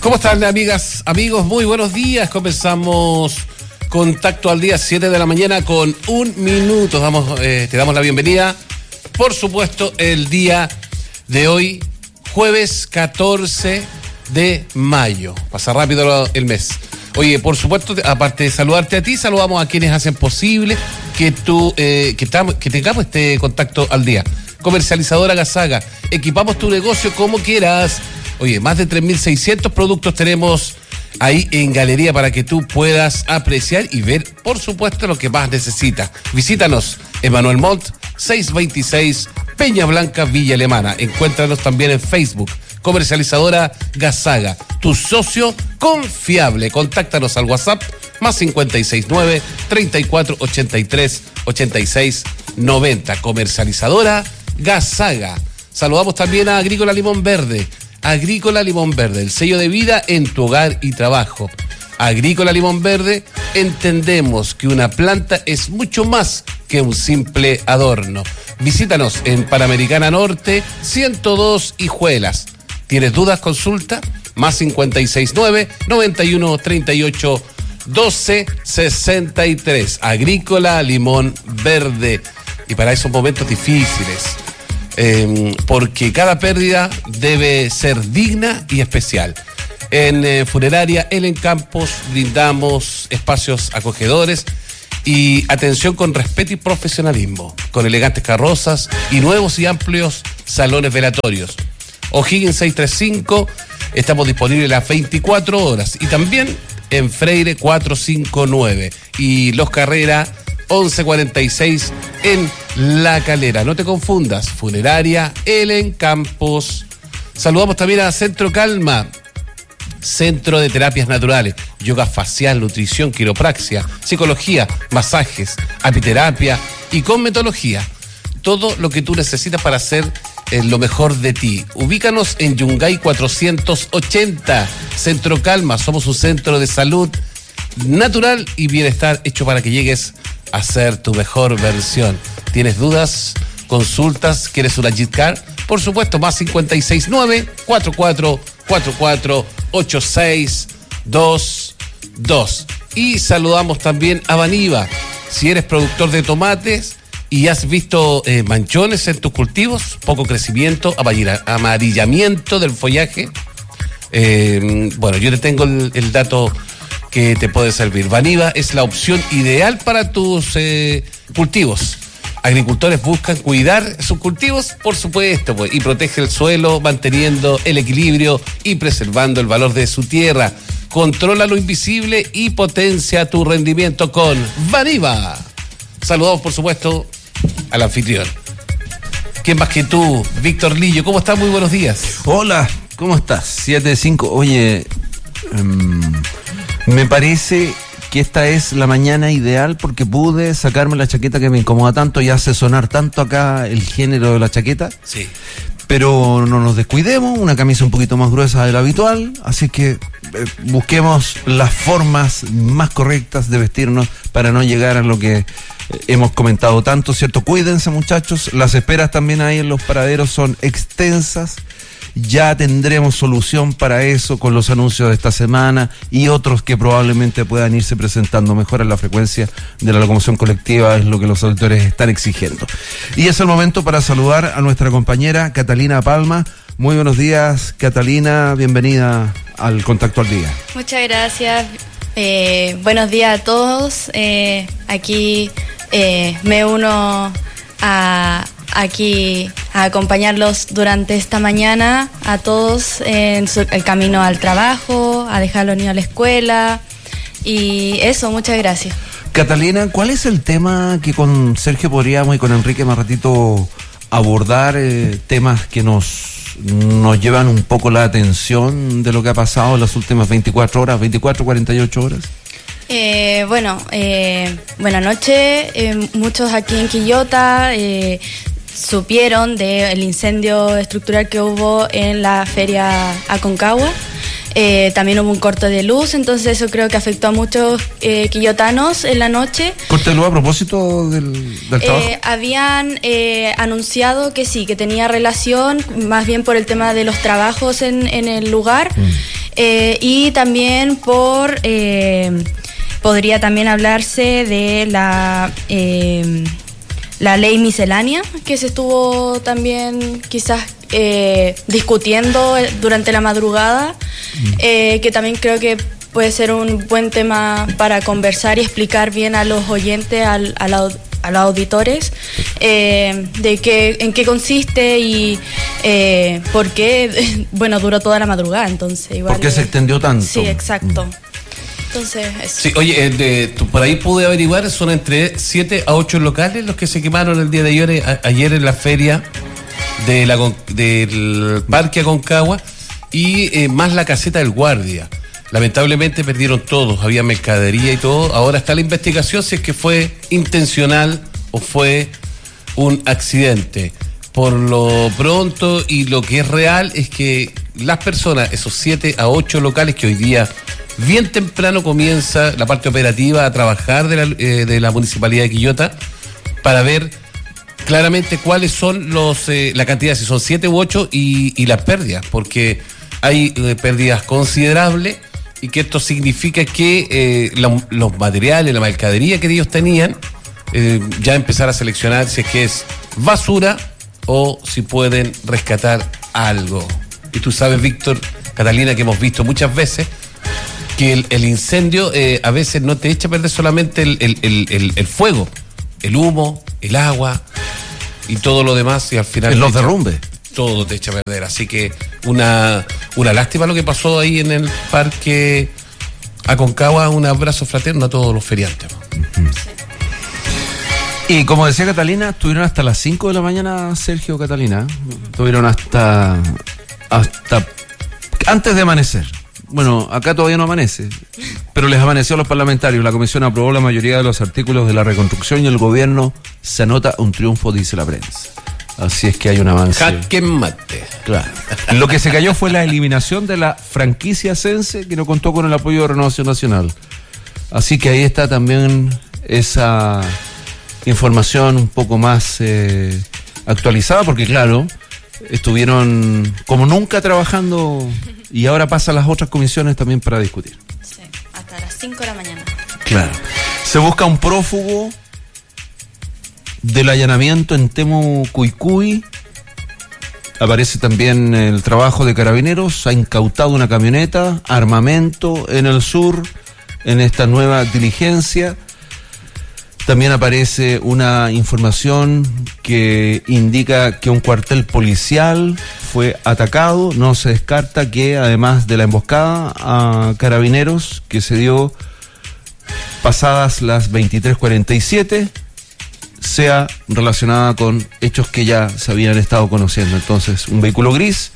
¿Cómo están, amigas, amigos? Muy buenos días. Comenzamos Contacto al Día, 7 de la mañana con 1 minuto. Te damos la bienvenida. Por supuesto, el día de hoy, jueves 14 de mayo. Pasa rápido el mes. Oye, por supuesto, aparte de saludarte a ti, saludamos a quienes hacen posible que tengamos este Contacto al Día. Comercializadora Gasaga, equipamos tu negocio como quieras. Oye, más de 3.600 productos tenemos ahí en galería para que tú puedas apreciar y ver, por supuesto, lo que más necesitas. Visítanos, Emanuel Montt, 626, Peña Blanca, Villa Alemana. Encuéntranos también en Facebook. Comercializadora Gasaga, tu socio confiable. Contáctanos al WhatsApp, más 569 3483 8690. Comercializadora Gasaga. Saludamos también a Agrícola Limón Verde. Agrícola Limón Verde, el sello de vida en tu hogar y trabajo. Agrícola Limón Verde, entendemos que una planta es mucho más que un simple adorno. Visítanos en Panamericana Norte, 102 Hijuelas. ¿Tienes dudas? Consulta, más 569 91 38 12 63. Agrícola Limón Verde. Y para esos momentos difíciles, porque cada pérdida debe ser digna y especial. En Funeraria Elen Campos brindamos espacios acogedores y atención con respeto y profesionalismo, con elegantes carrozas y nuevos y amplios salones velatorios. O'Higgins 635, estamos disponibles las 24 horas y también en Freire 459 y Los Carrera 1146 en La Calera. No te confundas, Funeraria Elen Campos. Saludamos también a Centro Calma, Centro de Terapias Naturales, yoga facial, nutrición, quiropraxia, psicología, masajes, apiterapia y cosmetología. Todo lo que tú necesitas para hacer lo mejor de ti. Ubícanos en Yungay 480, Centro Calma. Somos un centro de salud natural y bienestar hecho para que llegues a ser tu mejor versión. ¿Tienes dudas? ¿Consultas? ¿Quieres una Jeep Car? Por supuesto, más 569 4444 8622. Y saludamos también a Vaniva. Si eres productor de tomates y has visto manchones en tus cultivos, poco crecimiento, amarillamiento del follaje, bueno, yo te tengo el dato que te puede servir. Vaniva es la opción ideal para tus cultivos. Agricultores buscan cuidar sus cultivos, por supuesto, pues, y protege el suelo, manteniendo el equilibrio y preservando el valor de su tierra. Controla lo invisible y potencia tu rendimiento con Vaniva. Saludamos, por supuesto, al anfitrión. ¿Quién más que tú? Víctor Lillo, ¿cómo estás? Muy buenos días. Hola, ¿cómo estás? 7-5. Oye, me parece que esta es la mañana ideal porque pude sacarme la chaqueta que me incomoda tanto y hace sonar tanto acá el género de la chaqueta. Sí. Pero no nos descuidemos, una camisa un poquito más gruesa de la habitual, así que busquemos las formas más correctas de vestirnos para no llegar a lo que hemos comentado tanto, ¿cierto? Cuídense, muchachos, las esperas también ahí en los paraderos son extensas. Ya tendremos solución para eso con los anuncios de esta semana y otros que probablemente puedan irse presentando. Mejorar la frecuencia de la locomoción colectiva es lo que los auditores están exigiendo. Y es el momento para saludar a nuestra compañera Catalina Palma. Muy buenos días, Catalina, bienvenida al Contacto al Día. Muchas gracias, buenos días a todos. Aquí me uno aquí a acompañarlos durante esta mañana a todos en el camino al trabajo, a dejar a los niños a la escuela y eso, muchas gracias. Catalina, ¿cuál es el tema que con Sergio podríamos y con Enrique más ratito abordar? Temas que nos llevan un poco la atención de lo que ha pasado en las últimas 24 horas, 48 horas. Buenas noches. Muchos aquí en Quillota supieron del incendio estructural que hubo en la feria Aconcagua. También hubo un corte de luz, entonces eso creo que afectó a muchos quillotanos en la noche. ¿Corte de luz a propósito del trabajo? Habían anunciado que sí, que tenía relación, más bien por el tema de los trabajos en el lugar. Y también podría también hablarse de la ley miscelánea, que se estuvo también quizás discutiendo durante la madrugada, que también creo que puede ser un buen tema para conversar y explicar bien a los oyentes, a los auditores, de en qué consiste y por qué, bueno, duró toda la madrugada, entonces igual. ¿Por qué se extendió tanto? Sí, exacto. Entonces, eso. Sí, oye, por ahí pude averiguar, son entre 7 a 8 locales los que se quemaron el día de ayer en la feria del Parque Aconcagua y más la caseta del guardia. Lamentablemente perdieron todos, había mercadería y todo. Ahora está la investigación si es que fue intencional o fue un accidente. Por lo pronto y lo que es real es que las personas, esos 7 a 8 locales que hoy día bien temprano comienza la parte operativa a trabajar de la Municipalidad de Quillota para ver claramente cuáles son la cantidad, si son 7 u 8 y las pérdidas, porque hay pérdidas considerables y que esto significa que los materiales, la mercadería que ellos tenían, ya empezar a seleccionar si es que es basura o si pueden rescatar algo. Y tú sabes, Víctor, Catalina, que hemos visto muchas veces que el incendio a veces no te echa a perder solamente el fuego, el humo, el agua y todo lo demás, y al final los derrumbes. Todo te echa a perder. Así que una lástima lo que pasó ahí en el Parque Aconcagua. Un abrazo fraterno a todos los feriantes. Y como decía Catalina, estuvieron hasta las 5 de la mañana, Sergio, Catalina. Estuvieron hasta antes de amanecer. Bueno, acá todavía no amanece, pero les amaneció a los parlamentarios. La comisión aprobó la mayoría de los artículos de la reconstrucción y el gobierno se anota un triunfo, dice la prensa. Así es que hay un avance. Jaque mate. Claro. Lo que se cayó fue la eliminación de la franquicia Sense, que no contó con el apoyo de Renovación Nacional. Así que ahí está también esa información un poco más actualizada, porque claro, estuvieron como nunca trabajando y ahora pasan las otras comisiones también para discutir. Sí, hasta las 5 de la mañana. Claro. Se busca un prófugo del allanamiento en Temucuicui. Aparece también el trabajo de Carabineros. Ha incautado una camioneta, armamento en el sur, en esta nueva diligencia. También aparece una información que indica que un cuartel policial fue atacado. No se descarta que, además de la emboscada a Carabineros, que se dio pasadas las 23:47, sea relacionada con hechos que ya se habían estado conociendo. Entonces, un vehículo gris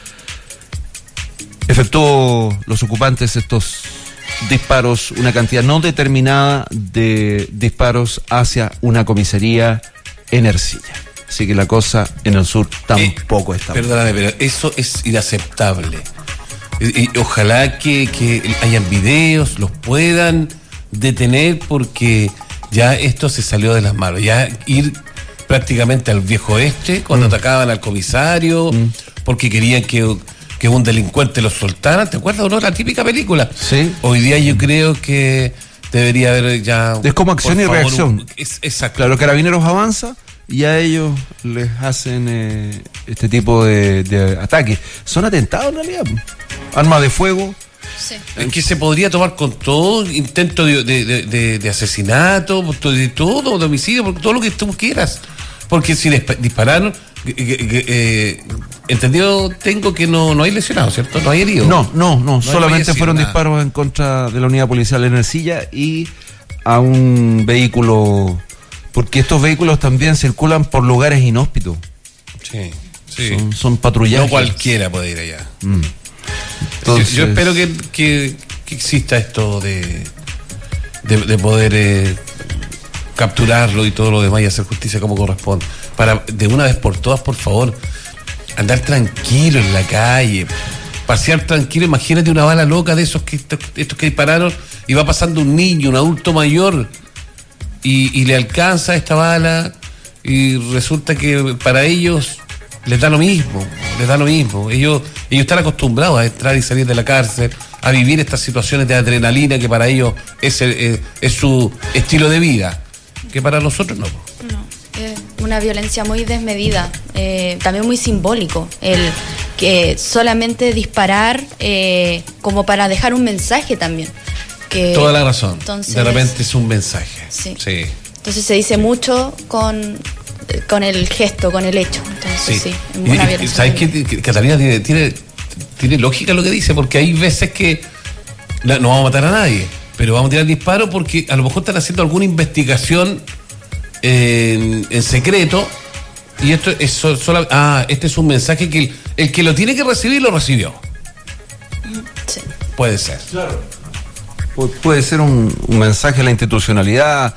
efectuó los ocupantes estos disparos, una cantidad no determinada de disparos hacia una comisaría en Ercilla. Así que la cosa en el sur tampoco está. Perdóname, pero eso es inaceptable. Y ojalá que hayan videos, los puedan detener, porque ya esto se salió de las manos. Ya ir prácticamente al viejo oeste cuando atacaban al comisario porque querían que un delincuente los soltara. ¿Te acuerdas o no? La típica película. Sí. Hoy día yo creo que debería haber ya... Es como acción y reacción. Exacto. Claro, Carabineros avanza y a ellos les hacen este tipo de ataques. Son atentados en realidad. Armas de fuego. Sí. En que se podría tomar con todo, intento de asesinato, de todo, de homicidio, todo lo que tú quieras. Porque si dispararon, entendido tengo que no hay lesionados, ¿cierto? No hay heridos. No, solamente fueron disparos en contra de la unidad policial en Ercilla y a un vehículo, porque estos vehículos también circulan por lugares inhóspitos. Sí. Son patrullajes. No cualquiera puede ir allá. Entonces, yo espero que exista esto de poder capturarlo y todo lo demás y hacer justicia como corresponde. Para de una vez por todas, por favor, andar tranquilo en la calle, pasear tranquilo. Imagínate una bala loca de estos que dispararon y va pasando un niño, un adulto mayor y le alcanza esta bala y resulta que para ellos les da lo mismo. Ellos están acostumbrados a entrar y salir de la cárcel, a vivir estas situaciones de adrenalina que para ellos es su estilo de vida, que para nosotros no. Es una violencia muy desmedida, también muy simbólico, el que solamente disparar como para dejar un mensaje también. Toda la razón. Entonces, de repente es un mensaje. Sí. Entonces se dice mucho con el gesto, con el hecho. Entonces sí, es una violencia. ¿Sabes qué? Catalina tiene lógica lo que dice, porque hay veces que no vamos a matar a nadie, pero vamos a tirar disparos porque a lo mejor están haciendo alguna investigación en secreto, y esto es solo, este es un mensaje que el que lo tiene que recibir lo recibió. Sí. Puede ser. Claro. Puede ser un mensaje a la institucionalidad,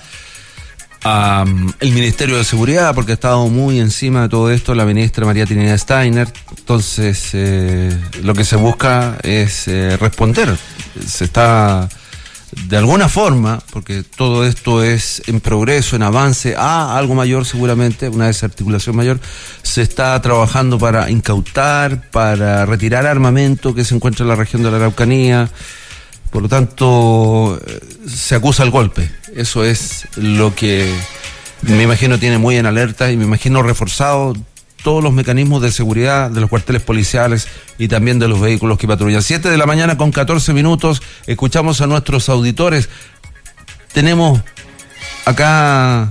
al Ministerio de Seguridad, porque ha estado muy encima de todo esto la ministra María Trinidad Steiner. Entonces, lo que se busca es responder. Se está, de alguna forma, porque todo esto es en progreso, en avance a algo mayor seguramente, una desarticulación mayor, se está trabajando para incautar, para retirar armamento que se encuentra en la región de la Araucanía. Por lo tanto, se acusa el golpe. Eso es lo que me imagino tiene muy en alerta, y me imagino reforzado todos los mecanismos de seguridad de los cuarteles policiales y también de los vehículos que patrullan. 7 de la mañana con 14 minutos, escuchamos a nuestros auditores. Tenemos acá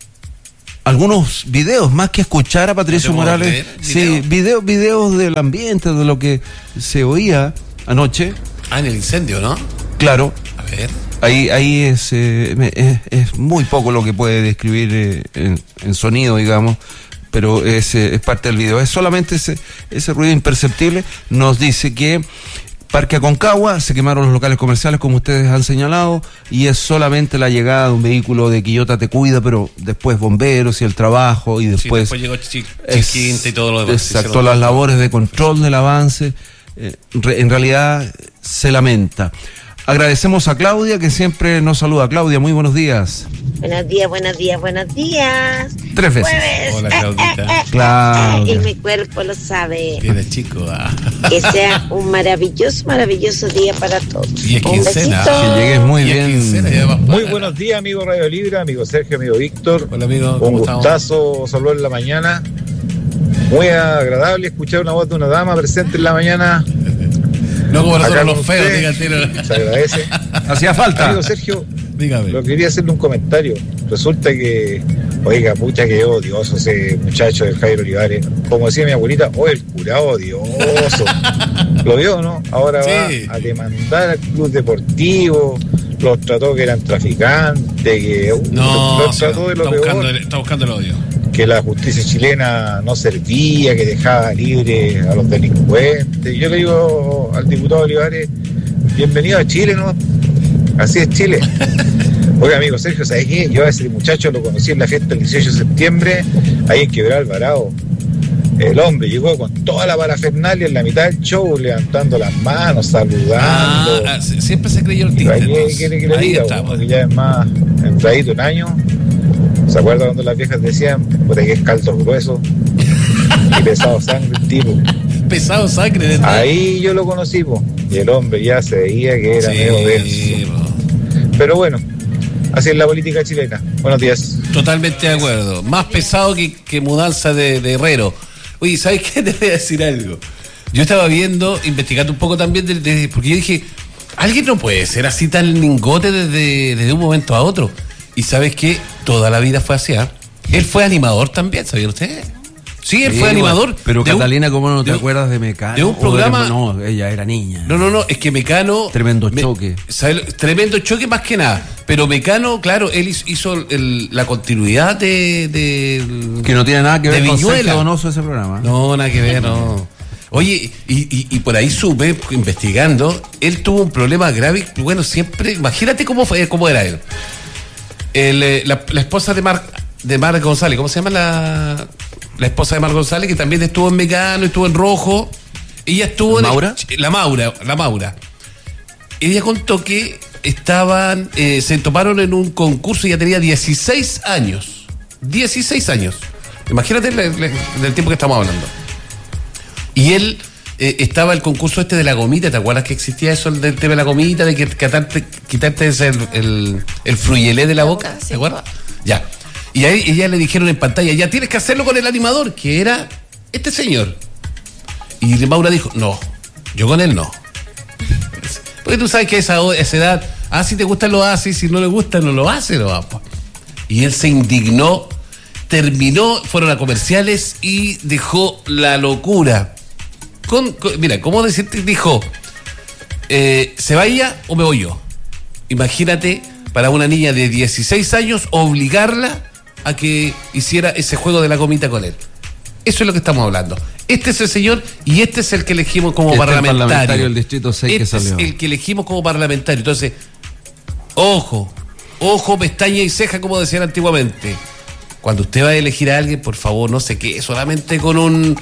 algunos videos, más que escuchar a Patricio Morales. Sí, videos del ambiente, de lo que se oía anoche. En el incendio, ¿no? Claro. A ver. Ahí es muy poco lo que puede describir en sonido, digamos, pero es parte del video. Es solamente ese ruido imperceptible. Nos dice que Parque Aconcagua se quemaron los locales comerciales, como ustedes han señalado, y es solamente la llegada de un vehículo de Quillota Te Cuida, pero después bomberos y el trabajo, y después llegó Chiquinta y todo lo demás. Exacto, las labores de control del avance. En realidad se lamenta. Agradecemos a Claudia, que siempre nos saluda. Claudia, muy buenos días. Buenos días. 3 veces. Jueves. Hola, Claudita. Claudia. Y mi cuerpo lo sabe. Tiene chico. Que sea un maravilloso día para todos. Y es quincena. Que llegues muy bien. Muy buenos días, amigo Radio Libre, amigo Sergio, amigo Víctor. Hola, amigo. Un gustazo saludarlo en la mañana. Muy agradable escuchar una voz de una dama presente en la mañana. No como nosotros los feos, dígate. Se agradece. Hacía falta. Amigo Sergio, dígame. Lo quería hacerle un comentario. Resulta que, oiga, pucha, que odioso ese muchacho del Jairo Olivares. Como decía mi abuelita, el curado odioso. Lo vio, ¿no? Ahora sí. Va a demandar al club deportivo. Los trató que eran traficantes, que los trató de lo peor. Está buscando el odio. Que la justicia chilena no servía, que dejaba libre a los delincuentes. Yo le digo al diputado Olivares, bienvenido a Chile, ¿no? Así es Chile. Oiga, amigo Sergio, ¿sabes qué? Yo a ese muchacho lo conocí en la fiesta del 18 de septiembre, ahí en Quebrada Alvarado. El hombre llegó con toda la parafernalia en la mitad del show, levantando las manos, saludando. Siempre se creyó el título. ¿Qué quiere que le diga? Uno que ya es más entradito, un año. ¿Se acuerda cuando las viejas decían, puta que es caldo grueso y pesado sangre el tipo? Pesado sangre. Ahí yo lo conocí, y el hombre ya se veía que era medio denso. Pero bueno, así es la política chilena. Buenos días. Totalmente de acuerdo. Más pesado que mudanza de herrero. Oye, ¿sabes qué? Te voy a decir algo. Yo estaba investigando un poco también, porque yo dije, alguien no puede ser así tan lingote desde un momento a otro. Y ¿sabes qué? Toda la vida fue así. Él fue animador también, ¿sabía usted? Sí, él fue animador. Pero Catalina, ¿cómo no te acuerdas de Mecano? De un programa. No, ella era niña. No, es que Mecano. Tremendo choque. Tremendo choque más que nada. Pero Mecano, claro, él hizo la continuidad de que no tiene nada que ver con Viñuela. Donoso ese programa. No, nada que ver, no. Oye, y por ahí supe, investigando, él tuvo un problema grave. Bueno, siempre, imagínate cómo era él. La esposa de Mar González, ¿cómo se llama la esposa de Mar González? Que también estuvo en Mecano, estuvo en Rojo. Ella estuvo ¿Maura? La Maura. Ella contó que se tomaron en un concurso y ya tenía 16 años. 16 años. Imagínate del tiempo que estamos hablando. Y él estaba el concurso de la gomita, ¿te acuerdas que existía eso del tema de la gomita, de que quitarte el fruyelé de la boca? Sí, ¿Te acuerdas? Ya. Y ahí ella le dijeron en pantalla, ya tienes que hacerlo con el animador, que era este señor. Y Maura dijo, no, yo con él no. Porque tú sabes que esa edad, si te gustan lo hace, y si no le gusta no lo hace, no va. Y él se indignó, terminó, fueron a comerciales y dejó la locura. Mira, ¿cómo decirte? Dijo, ¿se vaya o me voy yo? Imagínate, para una niña de 16 años, obligarla a que hiciera ese juego de la gomita con él. Eso es lo que estamos hablando. Este es el señor y este es el que elegimos como parlamentario. El distrito 6 que salió. Es el que elegimos como parlamentario. Entonces, ojo, pestaña y ceja, como decían antiguamente. Cuando usted va a elegir a alguien, por favor, no se quede solamente con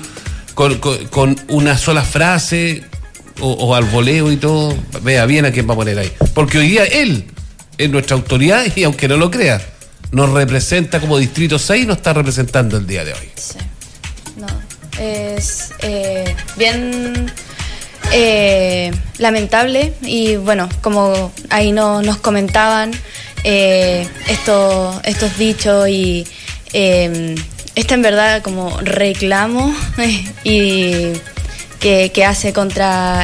una sola frase o al voleo y todo. Vea bien a quién va a poner ahí. Porque hoy día él es nuestra autoridad y aunque no lo crea, nos representa como distrito 6 y nos está representando el día de hoy. Sí. No, es bien lamentable y bueno, como ahí nos comentaban estos dichos y en verdad como reclamo y que hace contra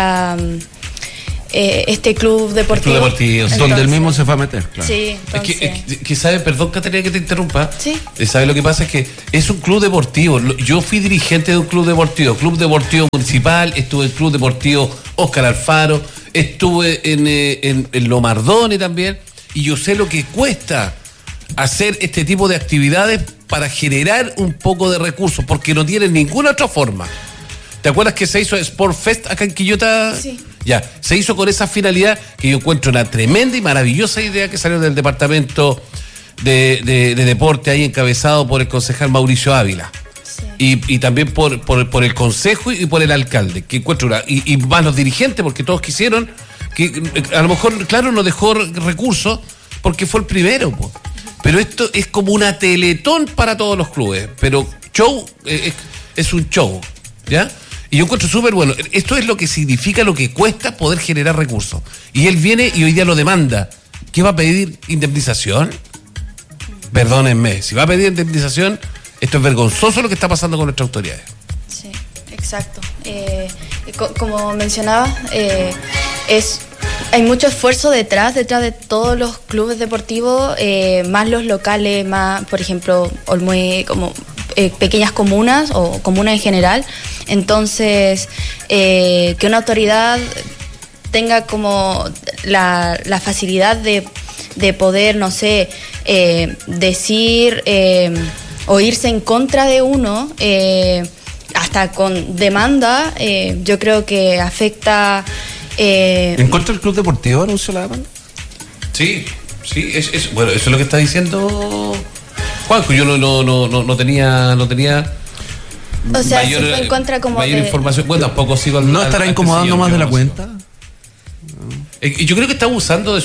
este club deportivo. Entonces, donde él mismo se fue a meter, claro. Sí, entonces... Es que sabe, perdón, Caterina, que te interrumpa. Sí. ¿Sabe lo que pasa? Es que es un club deportivo. Yo fui dirigente de un club deportivo municipal, estuve en el Club Deportivo Óscar Alfaro, estuve en Lomardone también, y yo sé lo que cuesta hacer este tipo de actividades para generar un poco de recursos, porque no tienen ninguna otra forma. ¿Te acuerdas que se hizo Sport Fest acá en Quillota? Sí. Ya, se hizo con esa finalidad que yo encuentro una tremenda y maravillosa idea que salió del departamento de deporte ahí encabezado por el concejal Mauricio Ávila. Sí. Y también por el consejo y por el alcalde, que encuentro y más los dirigentes, porque todos quisieron, que a lo mejor, claro, no dejó recursos porque fue el primero, po. Pero esto es como una teletón para todos los clubes, pero show es un show, ¿ya? Y yo encuentro súper bueno. Esto es lo que significa, lo que cuesta poder generar recursos. Y él viene y hoy día lo demanda. ¿Qué va a pedir? ¿Indemnización? Perdónenme, si va a pedir indemnización, esto es vergonzoso lo que está pasando con nuestras autoridades. Sí, exacto. Como mencionaba, hay mucho esfuerzo detrás de todos los clubes deportivos, más los locales, más, por ejemplo, Olmué, como pequeñas comunas o comunas en general. Entonces, que una autoridad tenga como la facilidad de poder, no sé, decir o irse en contra de uno, hasta con demanda, yo creo que afecta... ¿En contra del club deportivo anunció la demanda? Sí, bueno, eso es lo que está diciendo Juanjo. Yo no tenía o sea, mayor, se fue en contra como mayor información. Bueno, tampoco sigo ¿No estará incomodando más de la cuenta? Yo creo que está abusando de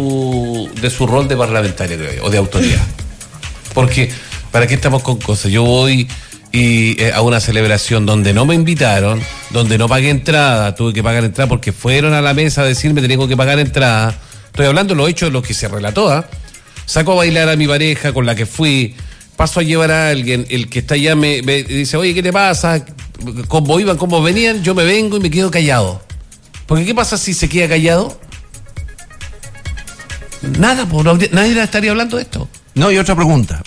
su rol de parlamentario, creo yo, o de autoridad. Porque, ¿para qué estamos con cosas? Yo voy a una celebración donde no me invitaron, donde no pagué entrada, tuve que pagar entrada porque fueron a la mesa a decirme que tengo que pagar entrada. Estoy hablando de lo hecho, de lo que se relató. Saco a bailar a mi pareja con la que fui, paso a llevar a alguien, el que está allá me dice, oye, ¿qué te pasa? ¿Cómo iban, cómo venían? Yo me vengo y me quedo callado. Porque ¿qué pasa si se queda callado? Nada, nadie estaría hablando de esto. No, y otra pregunta.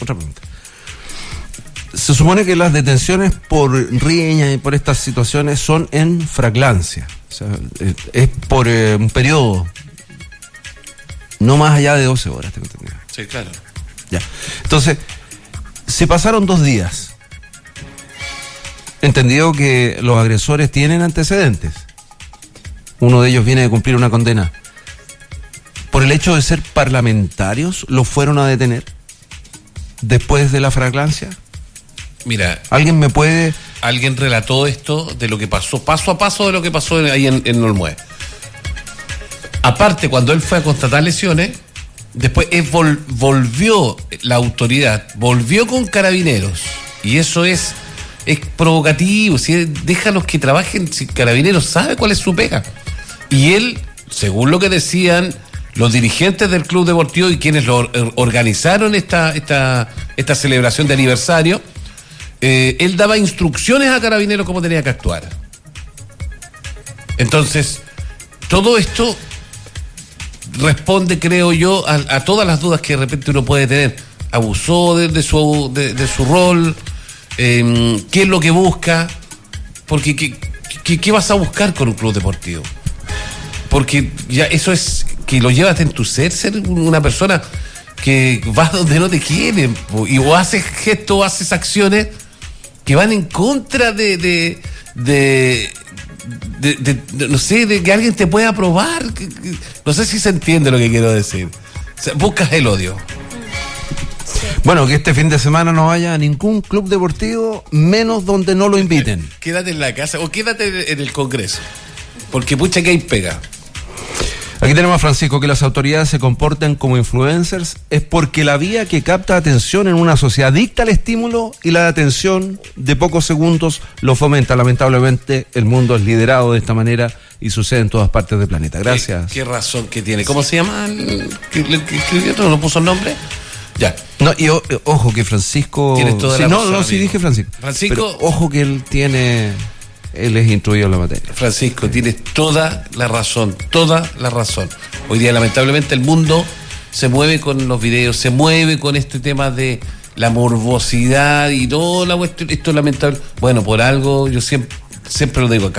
Se supone que las detenciones por riña y por estas situaciones son en flagrancia. O sea, es por un periodo no más allá de 12 horas, tengo entendido. Sí, claro. Ya. Entonces, se pasaron 2 días. Entendido que los agresores tienen antecedentes. Uno de ellos viene de cumplir una condena. ¿Por el hecho de ser parlamentarios los fueron a detener después de la flagrancia? Mira, ¿Alguien relató esto de lo que pasó, paso a paso de lo que pasó ahí en Olmué. Aparte, cuando él fue a constatar lesiones, después volvió la autoridad, volvió con carabineros, y eso es es provocativo, déjalos que trabajen, si Carabineros sabe cuál es su pega. Y él, según lo que decían los dirigentes del Club Deportivo y quienes lo organizaron esta celebración de aniversario, él daba instrucciones a Carabineros cómo tenía que actuar. Entonces, todo esto responde, creo yo, a todas las dudas que de repente uno puede tener. Abusó de su rol, qué es lo que busca, porque ¿qué vas a buscar con un club deportivo? Porque ya eso es que lo llevas en tu ser una persona que vas donde no te quieren, o haces gestos o haces acciones que van en contra de no sé, de que alguien te pueda aprobar. No sé si se entiende lo que quiero decir. O sea, buscas el odio. Bueno, que este fin de semana no vaya a ningún club deportivo, menos donde no lo inviten. Quédate en la casa o quédate en el Congreso, porque pucha que hay pega. Aquí tenemos a Francisco, que las autoridades se comportan como influencers es porque la vía que capta atención en una sociedad dicta el estímulo y la atención de pocos segundos lo fomenta. Lamentablemente el mundo es liderado de esta manera y sucede en todas partes del planeta. Gracias. ¿Qué razón que tiene? ¿Cómo se llama? ¿No puso el nombre? Ya. No, y ojo que Francisco... Tienes toda la razón, sí dije Francisco. Francisco... Pero ojo que él es instruido en la materia. Francisco, tienes toda la razón. Hoy día, lamentablemente, el mundo se mueve con los videos, se mueve con este tema de la morbosidad y toda la cuestión. Esto es lamentable. Bueno, por algo, yo siempre lo digo acá.